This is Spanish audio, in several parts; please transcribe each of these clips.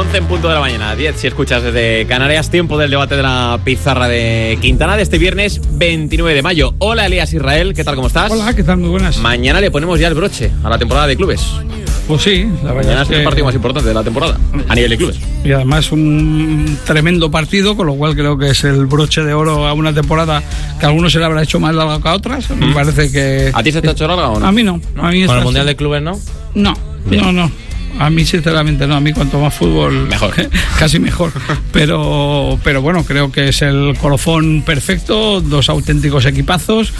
11 en punto de la mañana, 10 si escuchas desde Canarias. Tiempo del debate de la pizarra de Quintana de este viernes 29 de mayo. Hola, Elías Israel, ¿qué tal, cómo estás? Hola, ¿qué tal? Muy buenas. Mañana le ponemos ya el broche a la temporada de clubes. Pues sí, la verdad. Mañana es el partido más importante de la temporada a nivel de clubes. Y además un tremendo partido, con lo cual creo que es el broche de oro a una temporada que a algunos se le habrá hecho más larga que a otras. Me parece que... ¿A ti se te ha hecho larga o no? A mí no. A mí ¿Con el Mundial de Clubes no? No. A mí sinceramente no, a mí cuanto más fútbol mejor. Casi mejor. Pero bueno, creo que es el colofón perfecto, dos auténticos equipazos.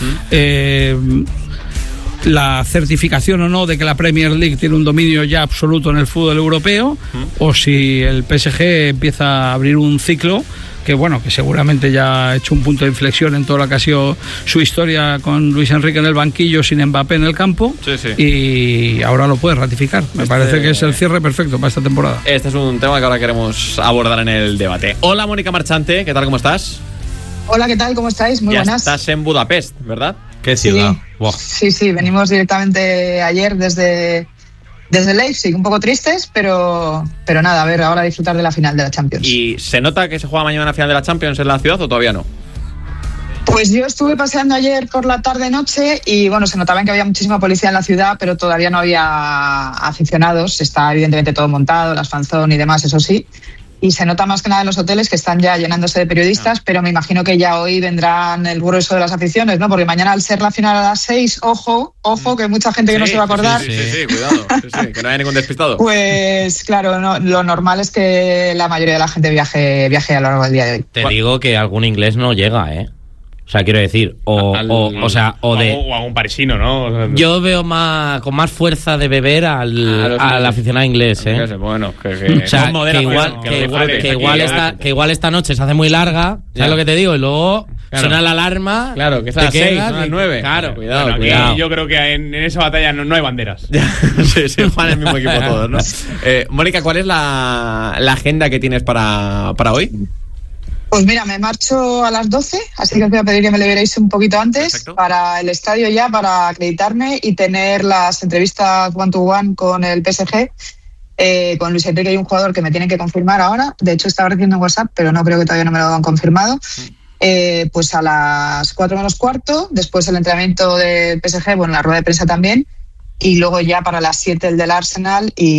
La certificación o no de que la Premier League tiene un dominio ya absoluto en el fútbol europeo, o si el PSG empieza a abrir un ciclo que bueno, que seguramente ya ha hecho un punto de inflexión en todo lo que ha sido su historia con Luis Enrique en el banquillo, sin Mbappé en el campo. Sí. Y ahora lo puede ratificar. Me parece que es el cierre perfecto para esta temporada. Este es un tema que ahora queremos abordar en el debate. Hola, Mónica Marchante, ¿qué tal, cómo estás? Hola, ¿qué tal? ¿Cómo estáis? Muy buenas. Estás en Budapest, ¿verdad? ¿Qué ciudad? Sí. Wow. Sí, venimos directamente ayer desde Leipzig, un poco tristes, pero nada, a ver, ahora disfrutar de la final de la Champions. ¿Y se nota que se juega mañana la final de la Champions en la ciudad o todavía no? Pues yo estuve paseando ayer por la tarde-noche y bueno, se notaba que había muchísima policía en la ciudad, pero todavía no había aficionados. Está evidentemente todo montado, las fanzone y demás, eso sí. Y se nota más que nada en los hoteles, que están ya llenándose de periodistas, pero me imagino que ya hoy vendrán el grueso de las aficiones, ¿no? Porque mañana, al ser la final a las 6, ojo, que hay mucha gente que no se va a acordar. Sí, cuidado, que no haya ningún despistado. Pues claro, lo normal es que la mayoría de la gente viaje a lo largo del día de hoy. Te digo que algún inglés no llega, ¿eh? O sea, quiero decir, o algún parisino, ¿no? Yo veo con más fuerza de beber al aficionado inglés, ¿eh? Bueno, o sea, que igual esta noche se hace muy larga, ¿sabes lo que te digo? Y luego suena la alarma. Claro, que es a las 6, a las 9. Claro, cuidado. Yo creo que en esa batalla no hay banderas. Sí, juegan el mismo equipo todos, ¿no? Mónica, ¿cuál es la agenda que tienes para hoy? Pues mira, me marcho a las 12, así que os voy a pedir que me liberéis un poquito antes. Perfecto. Para el estadio ya, para acreditarme y tener las entrevistas one-to-one con el PSG, con Luis Enrique y un jugador que me tienen que confirmar ahora. De hecho, estaba recibiendo en WhatsApp, pero no creo que todavía no me lo han confirmado. Pues a las 4 menos cuarto, después el entrenamiento del PSG, bueno, la rueda de prensa también, y luego ya para las 7 el del Arsenal y